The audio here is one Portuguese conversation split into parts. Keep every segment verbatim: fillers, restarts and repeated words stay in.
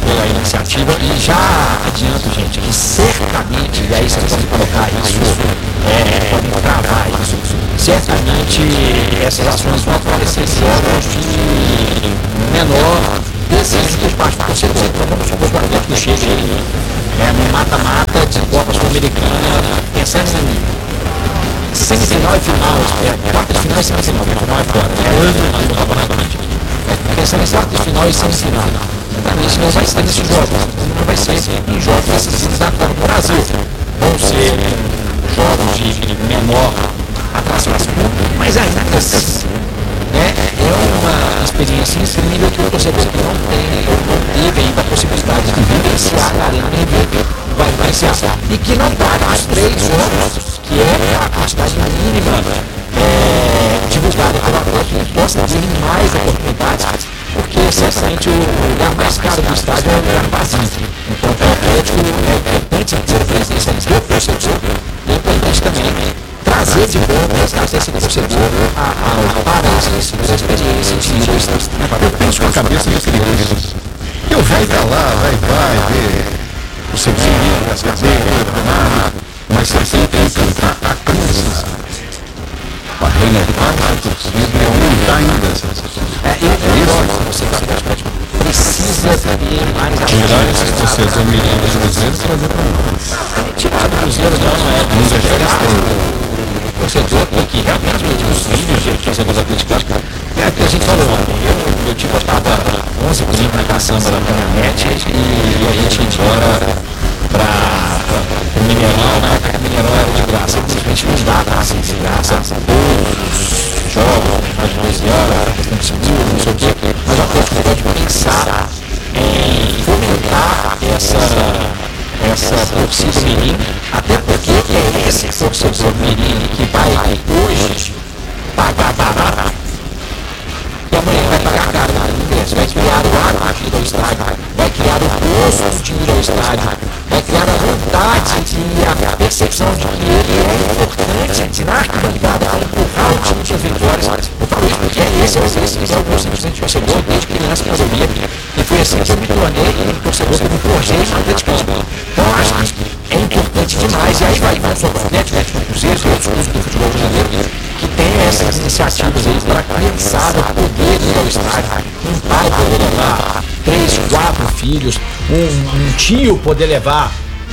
pela iniciativa e já adianto, gente, que certamente, e aí vocês podem colocar isso, é, podem travar isso, certamente essas ações vão aparecer jogos de menor desejo por parte do torcedor. Então vamos supor que o Atlético chegue é, no mata-mata de Copa Sul-Americana, pensando em semifinal e final, é, quartas de final e semifinal, final é fora, é, pensando em quartas de final e semifinal. Isso não vai ser nesses jogos, não vai ser em jogos decisivos da Copa do Brasil. Vão ser jogos de menor atração público, mas ainda assim, né, é uma experiência incrível que o torcedor que não tem, não teve ainda a possibilidade de vivenciar a Arena M R V vai vivenciar. E que não paga os três jogos, que é a quantidade mínima é, divulgada pela Atlético, possa ter mais oportunidades, porque certamente o lugar mais caro do estádio é o lugar vazio. Então, o Atlético é importante ter a presença do torcedor, e é importante também trazer de volta, trazer esse torcedor ao paraíso, essa experiência de ir ao estádio. Eu penso com a cabeça dos crianças. Eu vai estar lá, vai, vai ver o seu filho, as cadeiras, mas você tem que entrar a criança. Para renovar a torcida é aumentar ainda essa situação. É, e é isso, você precisa ter mais tirar esses torcedores milhares de cruzeiros e trazer para nós. Tirar do Cruzeiro não é muito o torcedor que realmente os filhos de torcedores atléticos, é o que a gente falou ontem. Eu, eu tipo, estava onze por cento na caçamba da internet e a gente ia embora para o Mineirão, né? O Mineirão era de graça, simplesmente não dá assim, de graça. Os jogos, mais de doze horas, questão de seguro, não sei o quê. Mas o Atlético pode pensar em fomentar essa. essa torcida mirim, até porque é esse torcedor mirim que vai hoje pagar barato e amanhã vai pagar caro no ingresso, vai criar o hábito de ir ao estádio, vai criar o gosto de ir ao estádio, vai criar a vontade e a percepção de que ele é importante na arquibancada para empurrar o time de vitórias. Eu falo isso porque esse é o esse é o gosto de torcedor desde criança que eu via. E foi assim que eu me tornei um torcedor que me forjei no Atlético. Então eu acho que é importante demais, e aí vai não só o Atlético, o Cruzeiro e outros clubes do futebol brasileiro que tem essas iniciativas aí para a criançada poder ir ao estádio, um pai poder levar três, quatro filhos, um, um tio poder levar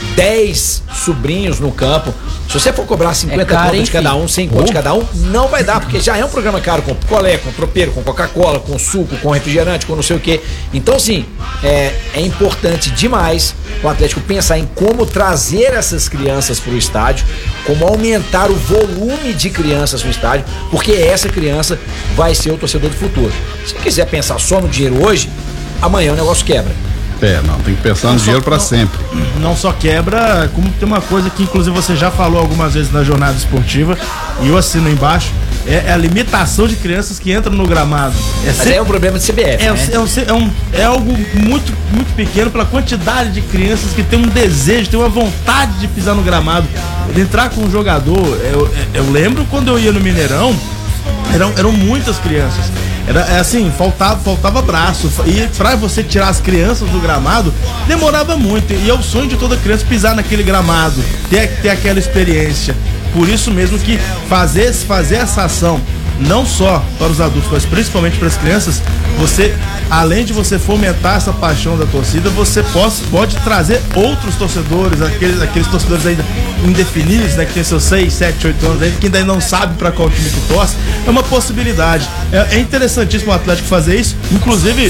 dez sobrinhos no campo. Se você for cobrar cinquenta é conto de cada um, cem conto de cada um, não vai dar, porque já é um programa caro com picolé, com tropeiro, com Coca-Cola, com suco, com refrigerante, com não sei o quê. Então, sim, é, é importante demais o Atlético pensar em como trazer essas crianças para o estádio, como aumentar o volume de crianças no estádio, porque essa criança vai ser o torcedor do futuro. Se quiser pensar só no dinheiro hoje, amanhã o negócio quebra. É, não, tem que pensar no dinheiro para sempre. Não só quebra, como tem uma coisa que inclusive você já falou algumas vezes na jornada esportiva, e eu assino embaixo, é, é a limitação de crianças que entram no gramado. É Mas sempre, é um problema de C B F, é, né? é, um, é, um, é algo muito, muito pequeno pela quantidade de crianças que tem um desejo, tem uma vontade de pisar no gramado, de entrar com um jogador. Eu, eu lembro quando eu ia no Mineirão, eram, eram muitas crianças. Era é assim, faltava, faltava braço. E pra você tirar as crianças do gramado, demorava muito. E é o sonho de toda criança pisar naquele gramado, ter, ter aquela experiência. Por isso mesmo que fazer, fazer essa ação, não só para os adultos, mas principalmente para as crianças, você, além de você fomentar essa paixão da torcida, você pode, pode trazer outros torcedores, aqueles, aqueles torcedores ainda indefinidos, né, que tem seus seis, sete, oito anos, ainda, que ainda não sabe para qual time que torce. É uma possibilidade. É, é interessantíssimo o Atlético fazer isso. Inclusive,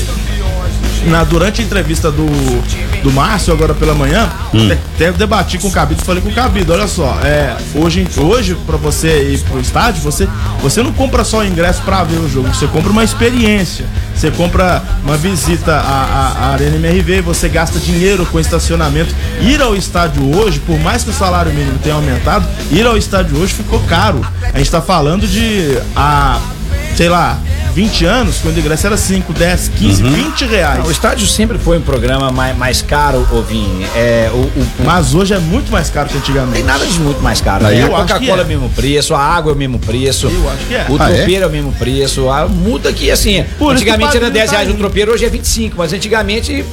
na, durante a entrevista do, do Márcio, agora pela manhã, hum. até debati com o Cabido, falei com o Cabido, olha só, é, hoje, hoje pra você ir pro estádio, você, você não compra só o ingresso pra ver o jogo, você compra uma experiência, você compra uma visita à, à, à Arena M R V, você gasta dinheiro com estacionamento. Ir ao estádio hoje, por mais que o salário mínimo tenha aumentado, ir ao estádio hoje ficou caro. A gente tá falando de, a, sei lá, vinte anos, quando o ingresso era cinco, dez, quinze, uhum. vinte reais. Não, o estádio sempre foi um programa mais, mais caro, Ovinho. É, o, o, Mas hoje é muito mais caro que antigamente. Tem nada de muito mais caro. Né? A Coca-Cola é o mesmo preço, a água é o mesmo preço. Eu acho que é. O ah, tropeiro é? é o mesmo preço. A, muda aqui assim. Por antigamente era dez reais o tropeiro, hoje é vinte e cinco, mas antigamente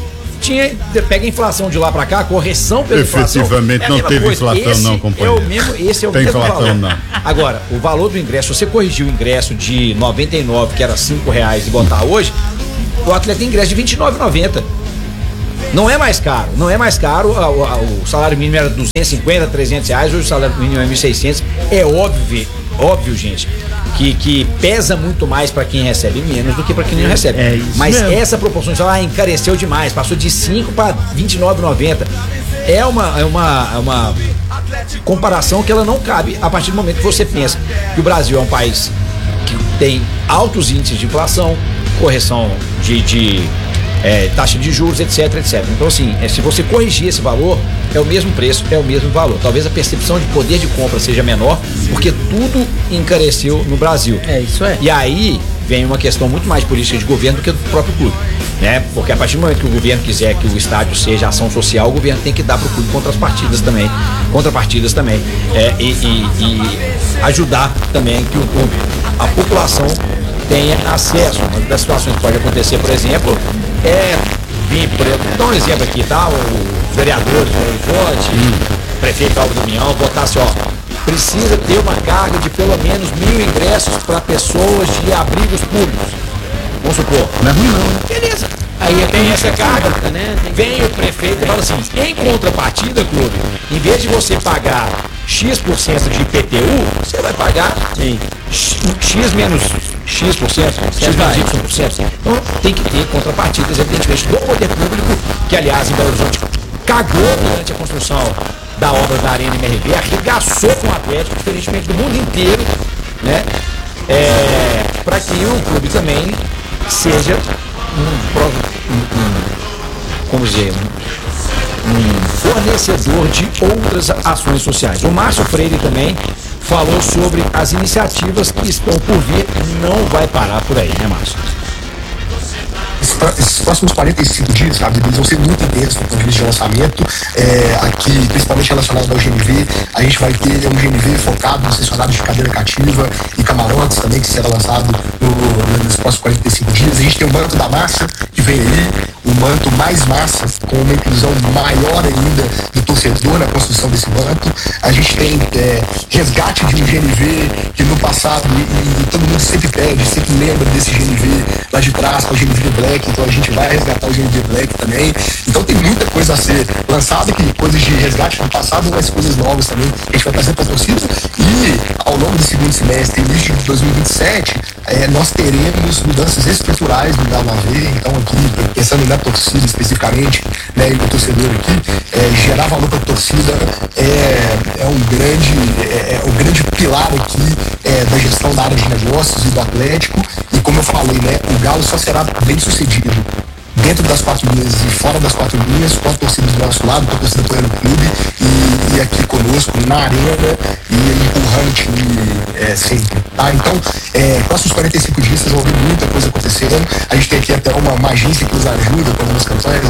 tinha, pega a inflação de lá pra cá, correção pela inflação. Efetivamente, é não teve coisa. inflação, esse não, companheiro. É o mesmo, esse é o Tem mesmo inflação, valor. não. Agora, o valor do ingresso, você corrigiu o ingresso de noventa e nove, que era cinco reais, e botar hoje, o atleta tem ingresso de vinte e nove reais e noventa centavos. Não é mais caro, não é mais caro. O, o salário mínimo era duzentos e cinquenta, trezentos reais, hoje o salário mínimo é mil e seiscentos. É óbvio, óbvio, gente, que, que pesa muito mais para quem recebe menos do que para quem não recebe. É isso Mas mesmo. essa proporção de salário encareceu demais, passou de cinco para vinte e nove reais e noventa centavos. É uma, é uma, é uma comparação que ela não cabe a partir do momento que você pensa que o Brasil é um país que tem altos índices de inflação, correção de, de é, taxa de juros, etc, etcétera. Então, assim, é, se você corrigir esse valor, é o mesmo preço, é o mesmo valor. Talvez a percepção de poder de compra seja menor, porque tudo encareceu no Brasil. É, isso é. E aí vem uma questão muito mais política de governo do que do próprio clube, né? Porque a partir do momento que o governo quiser que o estádio seja ação social, o governo tem que dar para o clube contrapartidas também, contrapartidas também, é, e, e, e ajudar também que o clube, a população tenha acesso. Uma das situações que pode acontecer, por exemplo, é vir, por exemplo, vou dar um exemplo aqui, tá? Os vereadores do Horizonte, o prefeito Alves do Mião, botar assim, ó, precisa ter uma carga de pelo menos mil ingressos para pessoas de abrigos públicos. Vamos supor. Não é ruim, não. Beleza. Aí tem essa carga, vem o prefeito e fala assim, em contrapartida, clube, em vez de você pagar X% de I P T U, você vai pagar Sim. X menos X%, X menos Y%. Então tem que ter contrapartidas, evidentemente, do poder público, que aliás em Belo Horizonte cagou durante a construção da obra da Arena M R V, arregaçou com o Atlético, diferentemente do mundo inteiro, né? É, para que o clube também seja um, um, um como dizer, um, um fornecedor de outras ações sociais. O Márcio Freire também falou sobre as iniciativas que estão por vir, não vai parar por aí, né, Márcio? Esses próximos quarenta e cinco dias, sabe, eles vão ser muito intensos no ponto de vista de lançamento, é, aqui, principalmente relacionado ao G N V. A gente vai ter um G N V focado nos estacionados de cadeira cativa e camarotes também, que será lançado no, nos próximos quarenta e cinco dias. A gente tem o manto da massa, que vem aí, o manto mais massa, com uma inclusão maior ainda do torcedor na construção desse manto. A gente tem é, resgate de um G N V que no passado, e, e todo mundo sempre pede, sempre lembra desse G N V lá de trás, com o G N V Black. Então a gente vai resgatar o G N V Black também. Então tem muita coisa a ser lançada, que coisas de resgate do passado, mas coisas novas também que a gente vai trazer para a torcida. E ao longo do segundo semestre, início de dois mil e vinte e sete, é, nós teremos mudanças estruturais no Galo A V. Então aqui, pensando na torcida especificamente, né, e no torcedor aqui, é, gerar valor para a torcida é, é um grande é, é um grande pilar aqui é, da gestão da área de negócios e do Atlético. E como eu falei, né, o Galo só será bem sucedido dentro das quatro linhas e fora das quatro linhas, com a torcida do nosso lado, com a torcida apoiando o clube e, e aqui conosco na arena e empurrando o time é, sempre, tá? Então, é, próximos quarenta e cinco dias vocês vão ver muita coisa acontecendo. A gente tem aqui até uma, uma agência que nos ajuda com algumas campanhas,